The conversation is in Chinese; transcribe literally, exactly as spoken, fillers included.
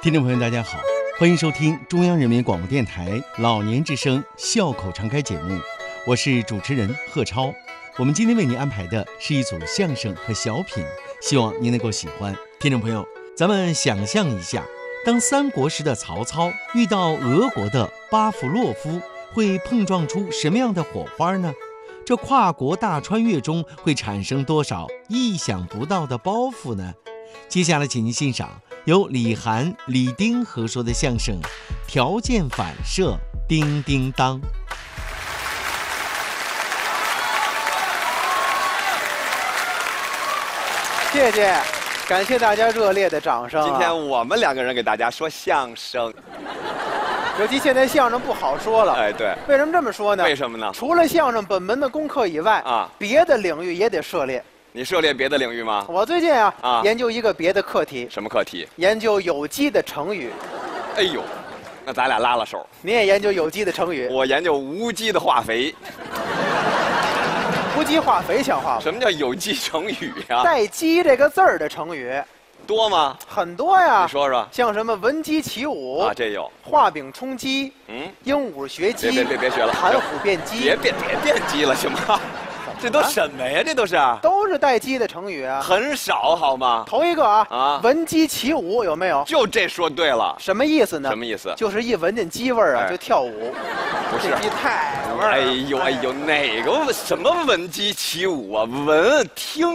听众朋友，大家好，欢迎收听中央人民广播电台老年之声笑口常开节目，我是主持人贺超。我们今天为您安排的是一组相声和小品，希望您能够喜欢。听众朋友，咱们想象一下，当三国时的曹操遇到俄国的巴甫洛夫，会碰撞出什么样的火花呢？这跨国大穿越中会产生多少意想不到的包袱呢？接下来请您欣赏由李涵、李丁合说的相声《条件反射叮叮当》。 谢谢，感谢大家热烈的掌声、啊。 今天我们两个人给大家说相声， 尤其现在相声不好说了。 哎，对， 为什么这么说呢？ 为什么呢？ 除了相声本门的功课以外啊， 别的领域也得涉猎。 你涉猎别的领域吗？ 我最近啊， 啊研究一个别的课题。 什么课题？ 研究有机的成语。 哎呦，那咱俩拉了手。 你也研究有机的成语？ 我研究无机的化肥。 无机化肥像话吗？ 什么叫有机成语呀、啊？ 带“机”这个字儿的成语多吗？ 很多呀。 你说说。 像什么闻鸡起舞啊，这有。 画饼充饥。 嗯。 鹦鹉学鸡。 别别别别学了。 谈虎变鸡。 别别别变鸡了，行吗？这都什么呀？这都是都是带鸡的成语啊， 很少好吗？ 头一个啊啊， 闻鸡起舞有没有？ 就这说对了。 什么意思呢？ 什么意思？ 就是一闻见鸡味儿啊、哎、就跳舞。 不是， 这鸡太味儿了。 哎呦哎呦，哪个什么闻鸡起舞啊？闻听